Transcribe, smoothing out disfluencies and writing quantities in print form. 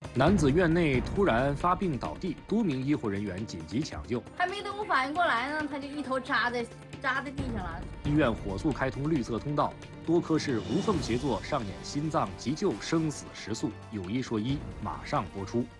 男子院内突然发病倒地，多名医护人员紧急抢救， 还没等我反应过来呢，他就一头扎在地上了。 医院火速开通绿色通道，多科室无缝协作上演心脏急救生死时速。有一说一，马上播出。